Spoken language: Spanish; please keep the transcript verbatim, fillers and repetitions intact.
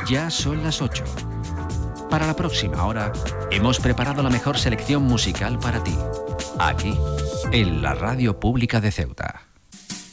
Ya son las ocho. Para la próxima hora, hemos preparado la mejor selección musical para ti. Aquí, en la Radio Pública de Ceuta.